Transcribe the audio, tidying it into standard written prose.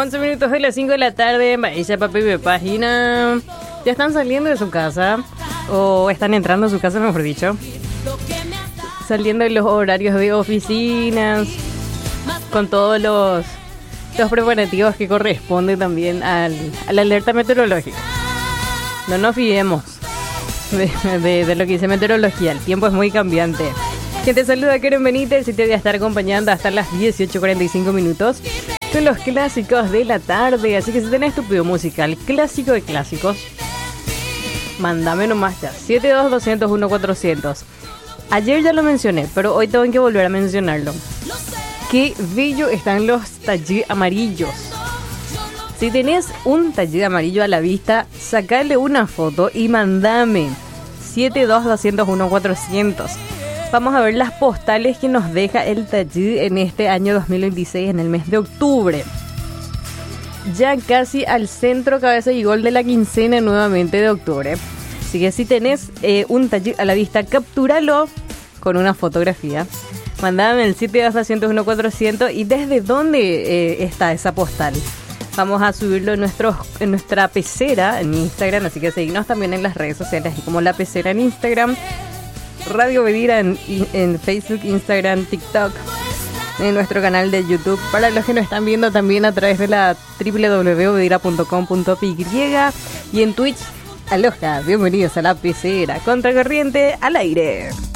11 minutos de las 5 de la tarde. Ella, papi, me página. ¿Ya están saliendo de su casa? ¿O están entrando a su casa, mejor dicho? Saliendo de los horarios de oficinas. Con todos los preparativos que corresponden también a la alerta meteorológica. No nos fiemos de lo que dice meteorología. El tiempo es muy cambiante. Quien te saluda, Karen Benítez, y te voy a estar acompañando hasta las 18:45 minutos con los clásicos de la tarde. Así que si tenés tu pedido musical clásico de clásicos, mándame nomás ya. 72-201-400. Ayer ya lo mencioné, pero hoy tengo que volver a mencionarlo. Qué bello están los tallí amarillos. Si tenés un tallí amarillo a la vista, sacale una foto y mandame. 72-201-400. Vamos a ver las postales que nos deja el tallí en este año 2026, en el mes de octubre. Ya casi al centro, cabeza y gol de la quincena nuevamente de octubre. Así que si tenés un tallí a la vista, captúralo con una fotografía. Mandame el 72-201-400 y desde dónde está esa postal. Vamos a subirlo en nuestra pecera en Instagram, así que seguinos también en las redes sociales, así como La Pecera en Instagram, Radio Bedira en Facebook, Instagram, TikTok, en nuestro canal de YouTube. Para los que nos están viendo también a través de la www.bedira.com.py y en Twitch. Aloha, bienvenidos a La Pecera, Contracorriente al aire.